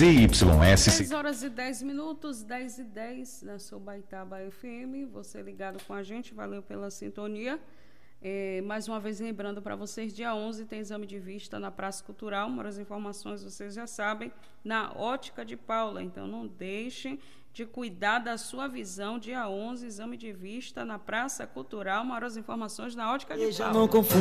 ZYS. 10 horas e 10 minutos, 10 e 10 na Sobaitaba FM. Você ligado com a gente, valeu pela sintonia. Mais uma vez lembrando para vocês, dia 11 tem exame de vista na Praça Cultural. As informações vocês já sabem, na Ótica de Paula. Então não deixem de cuidar da sua visão. Dia 11, exame de vista na Praça Cultural. Maiores informações na Ótica de Paula.